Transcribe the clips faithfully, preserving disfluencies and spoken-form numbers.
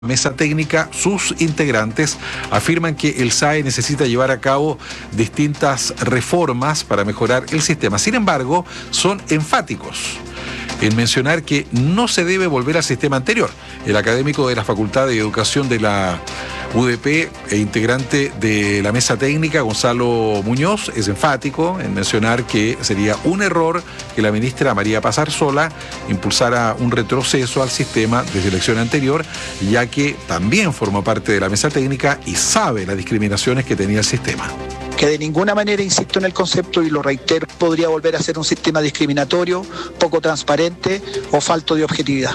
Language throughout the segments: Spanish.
Mesa técnica, sus integrantes afirman que el S A E necesita llevar a cabo distintas reformas para mejorar el sistema. Sin embargo, son enfáticos en mencionar que no se debe volver al sistema anterior. El académico de la Facultad de Educación de la U D P e integrante de la mesa técnica, Gonzalo Muñoz, es enfático en mencionar que sería un error que la ministra María Pazarsola impulsara un retroceso al sistema de selección anterior, ya que también formó parte de la mesa técnica y sabe las discriminaciones que tenía el sistema. Que de ninguna manera, insisto en el concepto y lo reitero, podría volver a ser un sistema discriminatorio, poco transparente o falto de objetividad.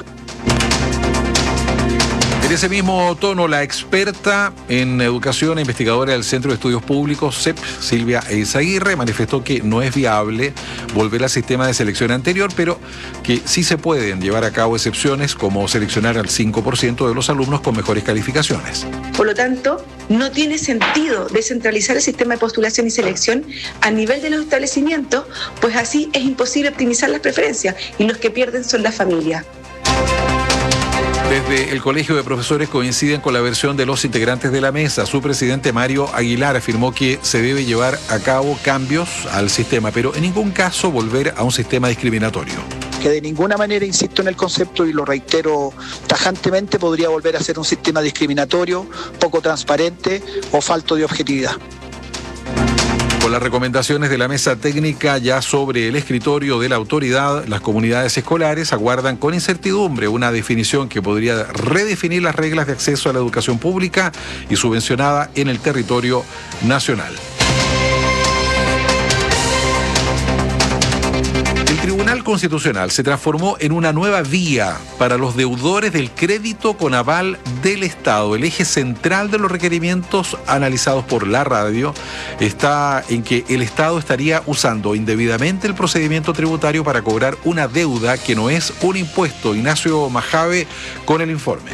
En ese mismo tono, la experta en educación e investigadora del Centro de Estudios Públicos, C E P, Silvia Eizaguirre, manifestó que no es viable volver al sistema de selección anterior, pero que sí se pueden llevar a cabo excepciones como seleccionar al cinco por ciento de los alumnos con mejores calificaciones. Por lo tanto, no tiene sentido descentralizar el sistema de postulación y selección a nivel de los establecimientos, pues así es imposible optimizar las preferencias y los que pierden son las familias. Desde el Colegio de Profesores coinciden con la versión de los integrantes de la mesa. Su presidente Mario Aguilar afirmó que se debe llevar a cabo cambios al sistema, pero en ningún caso volver a un sistema discriminatorio. Que de ninguna manera, insisto en el concepto y lo reitero tajantemente, podría volver a ser un sistema discriminatorio, poco transparente o falto de objetividad. Con las recomendaciones de la mesa técnica ya sobre el escritorio de la autoridad, las comunidades escolares aguardan con incertidumbre una definición que podría redefinir las reglas de acceso a la educación pública y subvencionada en el territorio nacional. El Tribunal Constitucional se transformó en una nueva vía para los deudores del crédito con aval del Estado. El eje central de los requerimientos analizados por la radio está en que el Estado estaría usando indebidamente el procedimiento tributario para cobrar una deuda que no es un impuesto. Ignacio Majave con el informe.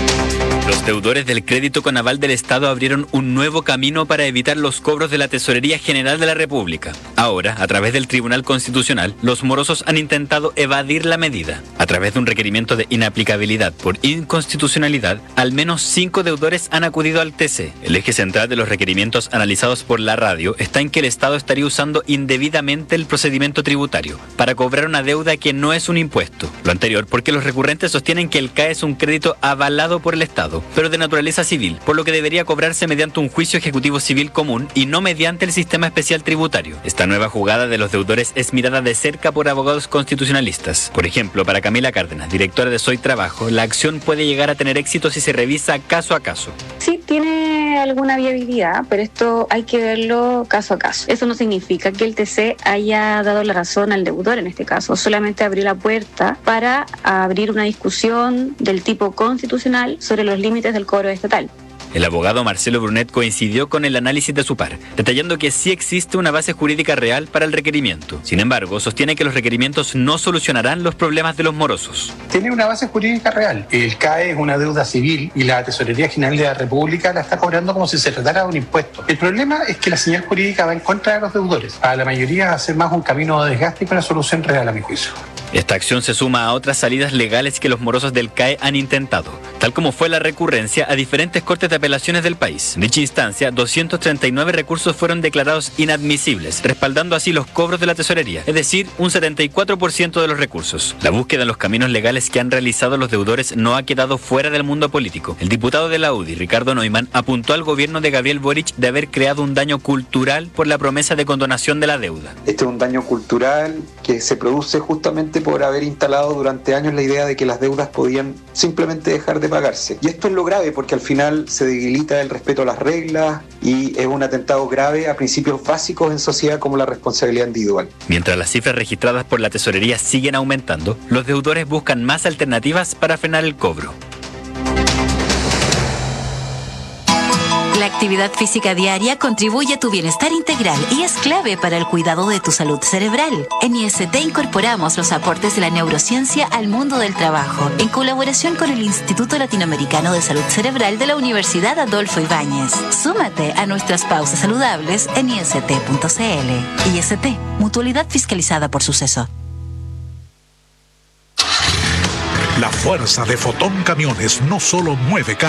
Los deudores del crédito con aval del Estado abrieron un nuevo camino para evitar los cobros de la Tesorería General de la República. Ahora, a través del Tribunal Constitucional, los morosos han intentado evadir la medida. A través de un requerimiento de inaplicabilidad por inconstitucionalidad, al menos cinco deudores han acudido al T C. El eje central de los requerimientos analizados por la radio está en que el Estado estaría usando indebidamente el procedimiento tributario para cobrar una deuda que no es un impuesto. Lo anterior porque los recurrentes sostienen que el C A E es un crédito avalado por el Estado, pero de naturaleza civil, por lo que debería cobrarse mediante un juicio ejecutivo civil común y no mediante el sistema especial tributario. Esta nueva jugada de los deudores es mirada de cerca por abogados constitucionalistas. Por ejemplo, para Camila Cárdenas, directora de Soy Trabajo, la acción puede llegar a tener éxito si se revisa caso a caso. Sí, tiene alguna viabilidad, pero esto hay que verlo caso a caso. Eso no significa que el T C haya dado la razón al deudor en este caso, solamente abrió la puerta para abrir una discusión del tipo constitucional sobre los límites del cobro estatal. El abogado Marcelo Brunet coincidió con el análisis de su par, detallando que sí existe una base jurídica real para el requerimiento. Sin embargo, sostiene que los requerimientos no solucionarán los problemas de los morosos. Tiene una base jurídica real. El C A E es una deuda civil y la Tesorería General de la República la está cobrando como si se tratara de un impuesto. El problema es que la señal jurídica va en contra de los deudores. Para la mayoría va a ser más un camino de desgaste que una solución real, a mi juicio. Esta acción se suma a otras salidas legales que los morosos del C A E han intentado, tal como fue la recurrencia a diferentes cortes de apelaciones del país. En dicha instancia, doscientos treinta y nueve recursos fueron declarados inadmisibles, respaldando así los cobros de la tesorería, es decir, un setenta y cuatro por ciento de los recursos. La búsqueda en los caminos legales que han realizado los deudores no ha quedado fuera del mundo político. El diputado de la U D I, Ricardo Neumann, apuntó al gobierno de Gabriel Boric de haber creado un daño cultural por la promesa de condonación de la deuda. Este es un daño cultural que se produce justamente por haber instalado durante años la idea de que las deudas podían simplemente dejar de pagarse. Y esto es lo grave porque al final se debilita el respeto a las reglas y es un atentado grave a principios básicos en sociedad como la responsabilidad individual. Mientras las cifras registradas por la tesorería siguen aumentando, los deudores buscan más alternativas para frenar el cobro. La actividad física diaria contribuye a tu bienestar integral y es clave para el cuidado de tu salud cerebral. En I S T incorporamos los aportes de la neurociencia al mundo del trabajo, en colaboración con el Instituto Latinoamericano de Salud Cerebral de la Universidad Adolfo Ibáñez. Súmate a nuestras pausas saludables en i s t punto c l. I S T, mutualidad fiscalizada por Suceso. La fuerza de Fotón Camiones no solo mueve